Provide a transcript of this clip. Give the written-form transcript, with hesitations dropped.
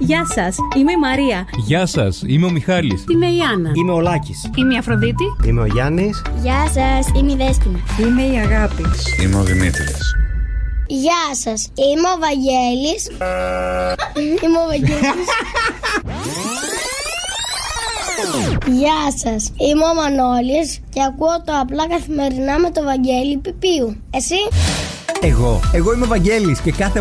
Γεια σας, είμαι η Μαρία. Γεια σας, είμαι ο Μιχάλης. Είμαι η Άννα. Είμαι ο Λάκης. Είμαι η Αφροδίτη. Είμαι ο Γιάννης. Γεια σας, είμαι η Δέσποινα. Είμαι η Αγάπη. Είμαι ο Δημήτρης. Γεια σας, είμαι ο Βαγγέλης. Είμαι ο Βαγγέλης. Γεια σας, είμαι ο Μανώλης και ακούω το Απλά Καθημερινά με το Βαγγέλη Πιπίου. Εσύ? Εγώ είμαι ο Βαγγέλης και κάθε